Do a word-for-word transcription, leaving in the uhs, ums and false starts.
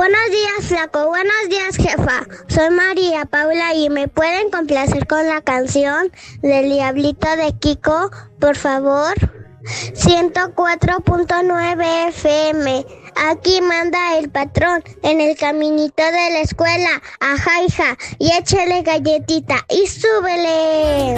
Buenos días, Flaco. Buenos días, jefa. Soy María Paula y me pueden complacer con la canción del Diablito de Kiko, por favor. ciento cuatro punto nueve F M. Aquí manda el patrón en el caminito de la escuela. Ajá, hija, y échale galletita y súbele.